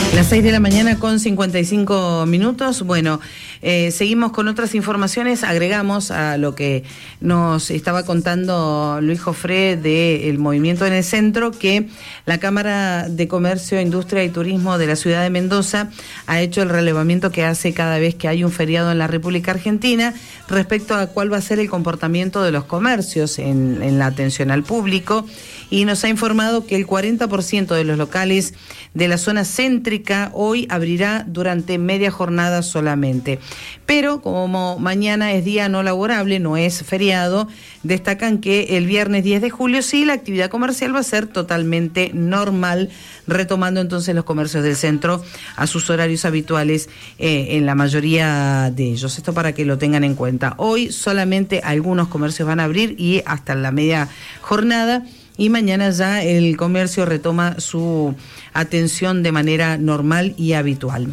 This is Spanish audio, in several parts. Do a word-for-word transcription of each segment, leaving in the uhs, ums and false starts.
Las seis de la mañana con cincuenta y cinco minutos. Bueno, eh, seguimos con otras informaciones. Agregamos a lo que nos estaba contando Luis Jofré del movimiento en el centro, que la Cámara de Comercio, Industria y Turismo de la ciudad de Mendoza ha hecho el relevamiento que hace cada vez que hay un feriado en la República Argentina respecto a cuál va a ser el comportamiento de los comercios en, en la atención al público, y nos ha informado que el cuarenta por ciento de los locales de la zona céntrica hoy abrirá durante media jornada solamente. Pero como mañana es día no laborable, no es feriado, destacan que el viernes diez de julio sí la actividad comercial va a ser totalmente normal, retomando entonces los comercios del centro a sus horarios habituales eh, en la mayoría de ellos. Esto para que lo tengan en cuenta. Hoy solamente algunos comercios van a abrir y hasta la media jornada, y mañana ya el comercio retoma su atención de manera normal y habitual.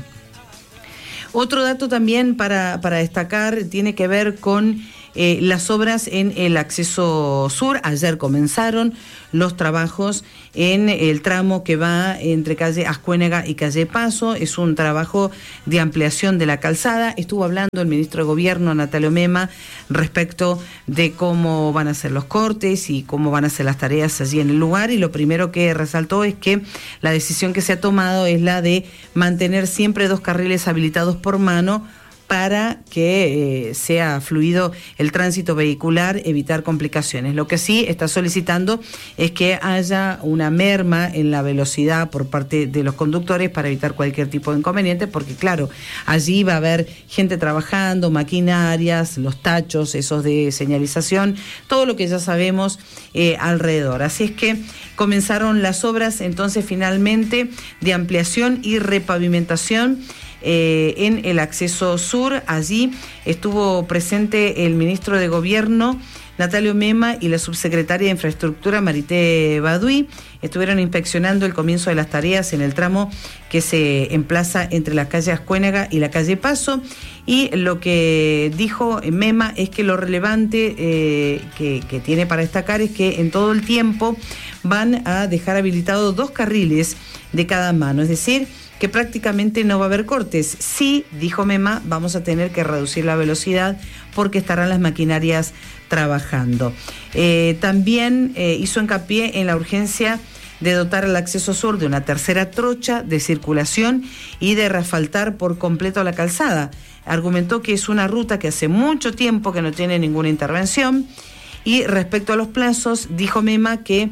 Otro dato también para, para destacar tiene que ver con eh, las obras en el acceso sur. Ayer comenzaron los trabajos en el tramo que va entre calle Ascuénaga y calle Paso. Es un trabajo de ampliación de la calzada. Estuvo hablando el ministro de Gobierno, Natalio Mema, respecto de cómo van a ser los cortes y cómo van a ser las tareas allí en el lugar, y lo primero que resaltó es que la decisión que se ha tomado es la de mantener siempre dos carriles habilitados por mano para que eh, sea fluido el tránsito vehicular, evitar complicaciones. Lo que sí está solicitando es que haya una merma en la velocidad por parte de los conductores para evitar cualquier tipo de inconveniente, porque claro, allí va a haber gente trabajando, maquinarias, los tachos, esos de señalización, todo lo que ya sabemos eh, alrededor. Así es que comenzaron las obras entonces finalmente de ampliación y repavimentación Eh, en el acceso sur. Allí estuvo presente el ministro de Gobierno, Natalio Mema, y la subsecretaria de Infraestructura, Marité Baduy. Estuvieron inspeccionando el comienzo de las tareas en el tramo que se emplaza entre la calle Ascuénaga y la calle Paso, y lo que dijo Mema es que lo relevante eh, que, que tiene para destacar es que en todo el tiempo van a dejar habilitados dos carriles de cada mano, es decir, que prácticamente no va a haber cortes. Sí, dijo Mema, vamos a tener que reducir la velocidad porque estarán las maquinarias trabajando. Eh, también eh, hizo hincapié en la urgencia de dotar al acceso sur de una tercera trocha de circulación y de reasfaltar por completo la calzada. Argumentó que es una ruta que hace mucho tiempo que no tiene ninguna intervención, y respecto a los plazos, dijo Mema que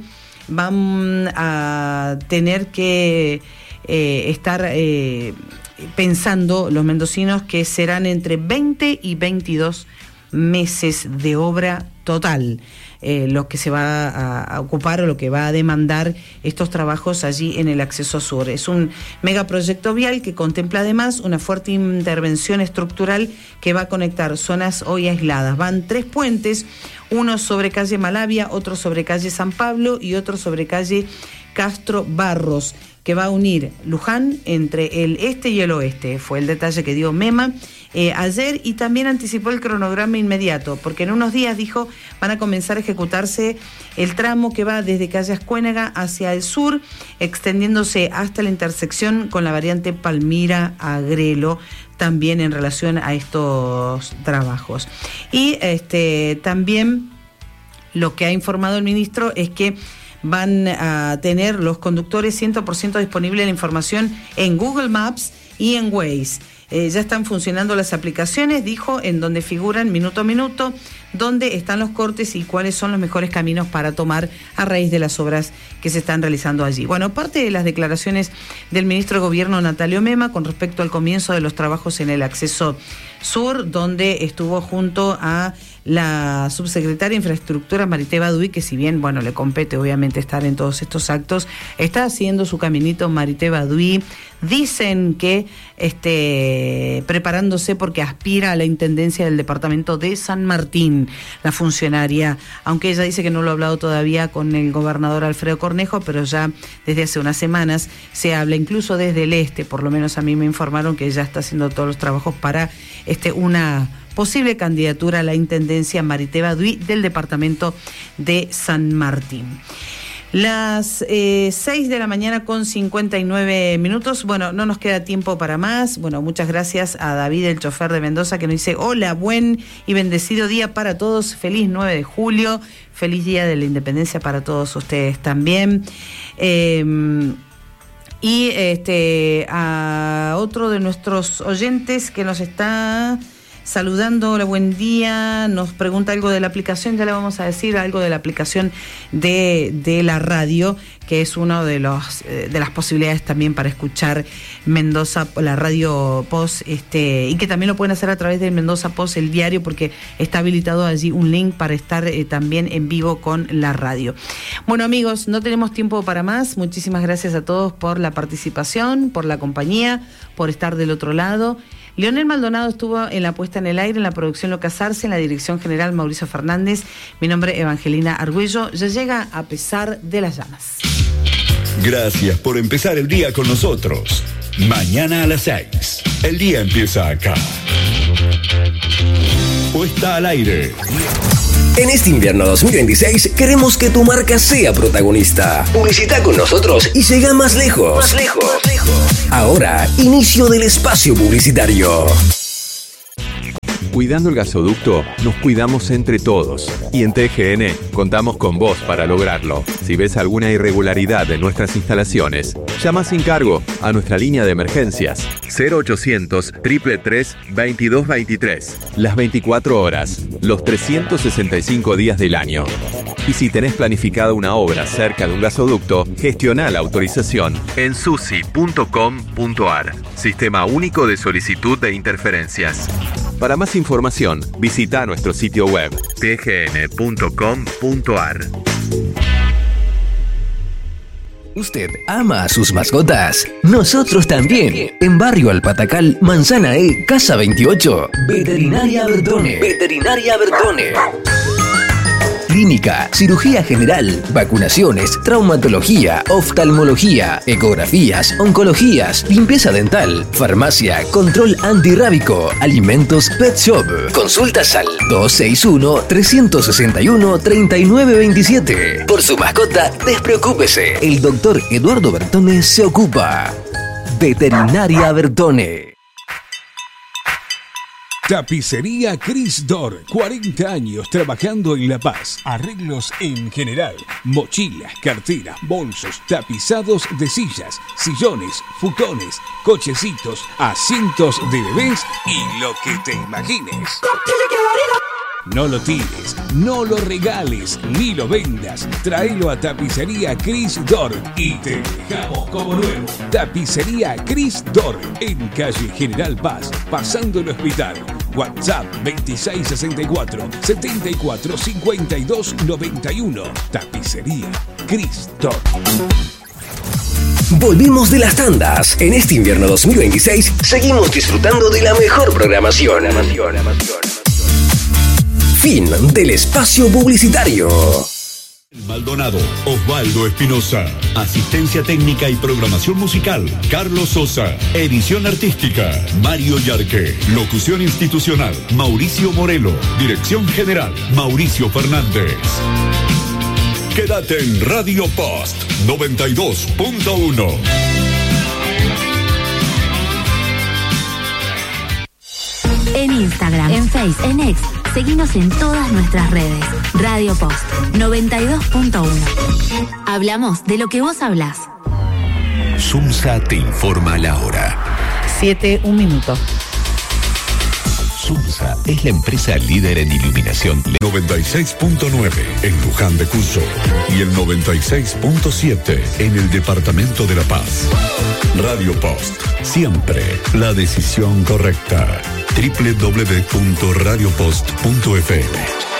van a tener que Eh, estar eh, pensando los mendocinos que serán entre veinte y veintidós meses de obra total, eh, lo que se va a, a ocupar o lo que va a demandar estos trabajos allí en el acceso sur. Es un megaproyecto vial que contempla además una fuerte intervención estructural que va a conectar zonas hoy aisladas. Van tres puentes, uno sobre calle Malavia, otro sobre calle San Pablo y otro sobre calle Castro Barros, que va a unir Luján entre el este y el oeste. Fue el detalle que dio Mema eh, ayer, y también anticipó el cronograma inmediato, porque en unos días, dijo, van a comenzar a ejecutarse el tramo que va desde calle Ascuénaga hacia el sur, extendiéndose hasta la intersección con la variante Palmira-Agrelo, también en relación a estos trabajos. Y este también lo que ha informado el ministro es que van a tener los conductores cien por ciento disponible la información en Google Maps y en Waze. Eh, ya están funcionando las aplicaciones, dijo, en donde figuran minuto a minuto dónde están los cortes y cuáles son los mejores caminos para tomar a raíz de las obras que se están realizando allí. Bueno, parte de las declaraciones del ministro de Gobierno, Natalio Mema, con respecto al comienzo de los trabajos en el acceso sur, donde estuvo junto a la subsecretaria de Infraestructura, Marité Baduy, que si bien, bueno, le compete obviamente estar en todos estos actos, está haciendo su caminito Marité Baduy. Dicen que este, preparándose porque aspira a la intendencia del departamento de San Martín, la funcionaria, aunque ella dice que no lo ha hablado todavía con el gobernador Alfredo Cornejo, pero ya desde hace unas semanas se habla, incluso desde el este, por lo menos a mí me informaron que ella está haciendo todos los trabajos para este, una posible candidatura a la intendencia Marité Baduy del departamento de San Martín. Las eh, seis de la mañana con cincuenta y nueve minutos. Bueno, no nos queda tiempo para más. Bueno, muchas gracias a David, el chofer de Mendoza, que nos dice: hola, buen y bendecido día para todos. Feliz nueve de julio. Feliz día de la independencia para todos ustedes también. Eh, y este a otro de nuestros oyentes que nos está saludando: hola, buen día. Nos pregunta algo de la aplicación, ya le vamos a decir algo de la aplicación de, de la radio, que es una de los de las posibilidades también para escuchar Mendoza, la radio Post, este, y que también lo pueden hacer a través de Mendoza Post, el diario, porque está habilitado allí un link para estar eh, también en vivo con la radio. Bueno, amigos, no tenemos tiempo para más. Muchísimas gracias a todos por la participación, por la compañía, por estar del otro lado. Leonel Maldonado estuvo en la puesta en el aire, en la producción Lucas Arce, en la dirección general Mauricio Fernández. Mi nombre es Evangelina Argüello. Ya llega A pesar de las llamas. Gracias por empezar el día con nosotros. Mañana a las seis. El día empieza acá. Puesta al aire. En este invierno dos mil veintiséis queremos que tu marca sea protagonista. Publicita con nosotros y llega más lejos. Más lejos. Más lejos. Ahora, inicio del espacio publicitario. Cuidando el gasoducto, nos cuidamos entre todos. Y en T G N contamos con vos para lograrlo. Si ves alguna irregularidad en nuestras instalaciones, llama sin cargo a nuestra línea de emergencias cero ochocientos, tres tres tres, veintidós veintitrés. Las veinticuatro horas, los trescientos sesenta y cinco días del año. Y si tenés planificada una obra cerca de un gasoducto, gestiona la autorización en susi punto com punto ar. Sistema único de solicitud de interferencias. Para más información, visita nuestro sitio web t g n punto com punto ar. ¿Usted ama a sus mascotas? Nosotros también. En Barrio Alpatacal, Manzana E, Casa veintiocho. Veterinaria Bertone. Veterinaria Bertone. Clínica, cirugía general, vacunaciones, traumatología, oftalmología, ecografías, oncologías, limpieza dental, farmacia, control antirrábico, alimentos, pet shop. Consultas al dos seis uno, tres seis uno, tres nueve dos siete. Por su mascota, despreocúpese. El doctor Eduardo Bertone se ocupa. Veterinaria Bertone. Tapicería Cris Dor, cuarenta años trabajando en La Paz. Arreglos en general, mochilas, carteras, bolsos, tapizados de sillas, sillones, futones, cochecitos, asientos de bebés y lo que te imagines. No lo tires, no lo regales, ni lo vendas. Tráelo a Tapicería Cris Dor y te dejamos como nuevo. Tapicería Cris Dor, en calle General Paz, pasando el hospital. WhatsApp veintiséis sesenta y cuatro, setenta y cuatro, cincuenta y dos noventa y uno. Tapicería Cris Dor. Volvimos de las tandas. En este invierno dos mil veintiséis seguimos disfrutando de la mejor programación. Fin del espacio publicitario. Maldonado, Osvaldo Espinosa. Asistencia técnica y programación musical, Carlos Sosa. Edición artística, Mario Yarque. Locución institucional, Mauricio Morelo. Dirección general, Mauricio Fernández. Quédate en Radio Post noventa y dos punto uno. En Instagram, en Face, en X. Seguinos en todas nuestras redes. Radio Post noventa y dos punto uno. Hablamos de lo que vos hablás. Sumsa te informa la hora. Siete, un minuto. Sumsa es la empresa líder en iluminación. noventa y seis punto nueve en Luján de Cuyo y el noventa y seis punto siete en el departamento de La Paz. Radio Post, siempre la decisión correcta. doble u doble u doble u punto radio post punto f m.